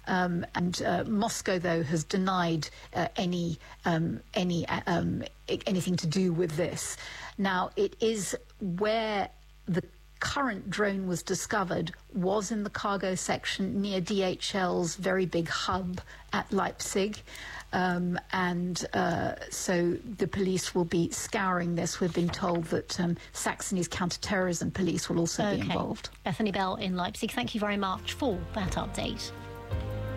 and Moscow, though, has denied anything to do with this. Now, it is where the current drone was discovered was in the cargo section near DHL's very big hub at Leipzig. So the police will be scouring this. We've been told that Saxony's counter-terrorism police will also be involved. Bethany Bell in Leipzig, thank you very much for that update.